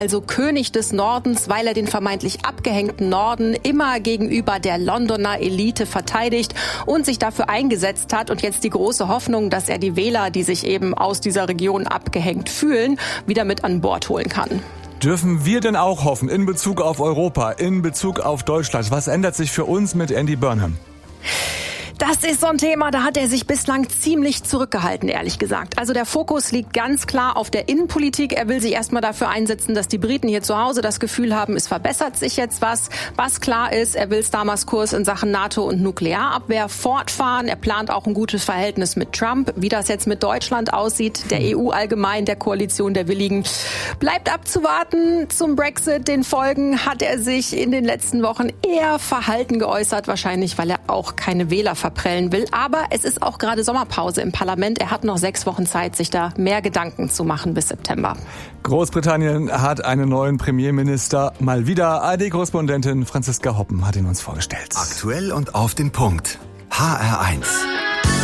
also König des Nordens, weil er den vermeintlich abgehängten Norden immer gegenüber der Londoner Elite verteidigt und sich dafür eingesetzt hat. Und jetzt die große Hoffnung, dass er die Wähler, die sich eben aus dieser Region abgehängt fühlen, wieder mit an Bord holen kann. Dürfen wir denn auch hoffen in Bezug auf Europa, in Bezug auf Deutschland? Was ändert sich für uns mit Andy Burnham? Das ist so ein Thema, da hat er sich bislang ziemlich zurückgehalten, ehrlich gesagt. Also der Fokus liegt ganz klar auf der Innenpolitik. Er will sich erstmal dafür einsetzen, dass die Briten hier zu Hause das Gefühl haben, es verbessert sich jetzt was. Was klar ist, er will Starmers Kurs in Sachen NATO und Nuklearabwehr fortfahren. Er plant auch ein gutes Verhältnis mit Trump. Wie das jetzt mit Deutschland aussieht, der EU allgemein, der Koalition der Willigen, bleibt abzuwarten. Zum Brexit, den Folgen, hat er sich in den letzten Wochen eher verhalten geäußert. Wahrscheinlich, weil er auch keine Wähler verprellen will. Aber es ist auch gerade Sommerpause im Parlament. Er hat noch 6 Wochen Zeit, sich da mehr Gedanken zu machen bis September. Großbritannien hat einen neuen Premierminister. Mal wieder ARD-Korrespondentin Franziska Hoppen hat ihn uns vorgestellt. Aktuell und auf den Punkt. HR1.